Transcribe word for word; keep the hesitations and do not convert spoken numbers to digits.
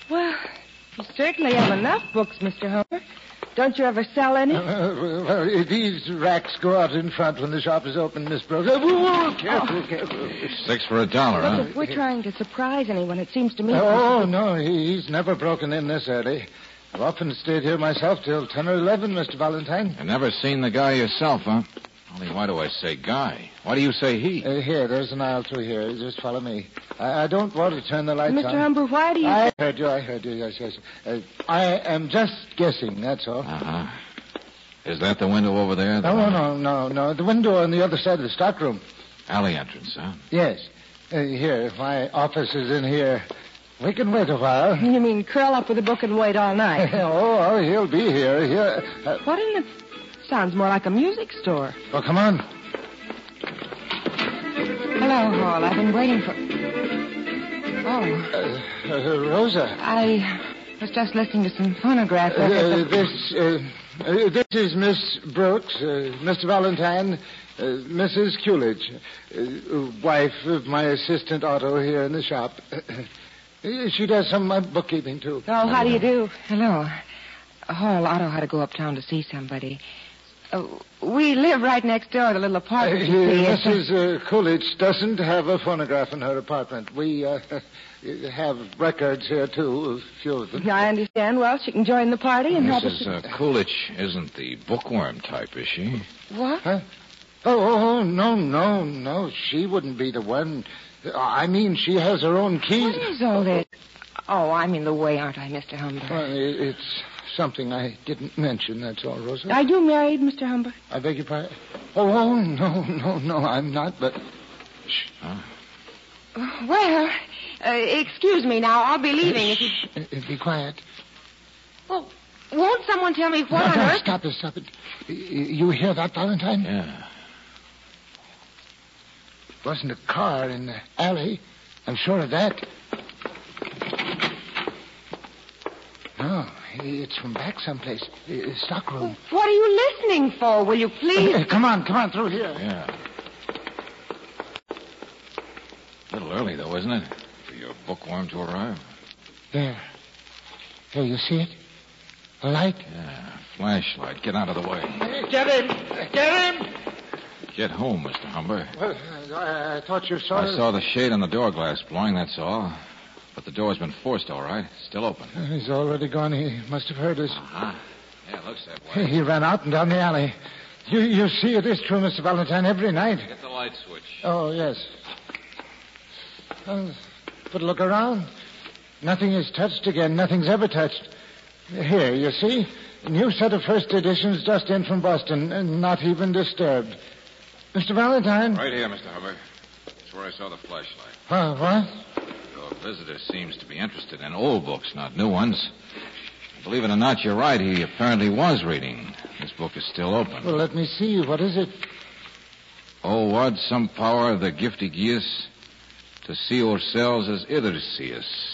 Well, you certainly have enough books, Mister Humber. Don't you ever sell any? Uh, well, these racks go out in front when the shop is open, Miss Brooks. Uh, whoa, careful, oh. careful. Six for a dollar, Look, huh? if we're trying to surprise anyone, it seems to me... Oh, no, he's never broken in this early. I've often stayed here myself till ten or eleven, Mister Valentine. You never seen the guy yourself, huh? Only why do I say guy? Why do you say he? Uh, here, there's an aisle through here. Just follow me. I, I don't want to turn the lights Mister on. Mister Humber, why do you... I heard you, I heard you, yes, yes. Uh, I am just guessing, that's all. Uh-huh. Is that the window over there? The no, no, no, no. The window on the other side of the stockroom. Alley entrance, huh? Yes. Uh, here, my office is in here. We can wait a while. You mean curl up with a book and wait all night? oh, oh, he'll be here. Here. Uh, what in the... Sounds more like a music store. Oh, come on. Hello, Hall. I've been waiting for... Oh. Uh, uh, Rosa. I was just listening to some phonographs. Uh, the... This, uh, uh, this is Miss Brooks, uh, Mister Valentine, uh, Missus Coolidge, uh, wife of my assistant Otto here in the shop. She does some of my bookkeeping, too. Oh, how do you do? Hello. Hall, Otto had to go uptown to see somebody. Uh, we live right next door, the little apartment. Uh, Missus Uh, Coolidge doesn't have a phonograph in her apartment. We uh, have records here, too, a few of them. I understand. Well, she can join the party and help us... Missus Uh, Coolidge isn't the bookworm type, is she? What? Huh? Oh, oh, no, no, no. She wouldn't be the one. I mean, she has her own keys. What is all this? Oh, I'm in the way, aren't I, Mister Humber? Well, it's something I didn't mention, that's all, Rosa. Are you married, Mister Humber? I beg your pardon? Oh, oh no, no, no, I'm not, but... Shh. Huh? Well, uh, excuse me now. I'll be leaving if you... Uh, be quiet. Well, won't someone tell me what no, on no, earth... Stop it, stop it. You hear that, Valentine? Yeah. Wasn't a car in the alley. I'm sure of that. No, it's from back someplace. Uh, stockroom. What are you listening for? Will you please? Uh, come on, come on, through here. Yeah. A little early, though, isn't it? For your bookworm to arrive. There. There, you see it? A light? Yeah, flashlight. Get out of the way. Get him! Get him! Get home, Mister Humber. Well, I, I thought you saw... I saw the shade on the door glass blowing, that's all. But the door's been forced, all right. Still open. Uh, he's already gone. He must have heard us. Uh-huh. Yeah, it looks that way. He ran out and down the alley. You you see it is true, Mister Valentine, every night. Get the light switch. Oh, yes. Uh, but look around. Nothing is touched again. Nothing's ever touched. Here, you see? A new set of first editions just in from Boston, and not even disturbed. Mister Valentine? Right here, Mister Humber. That's where I saw the flashlight. Uh, what? Your visitor seems to be interested in old books, not new ones. Believe it or not, you're right. He apparently was reading. This book is still open. Well, let me see. What is it? Oh, what some power of the gifty geus to see ourselves as others see us.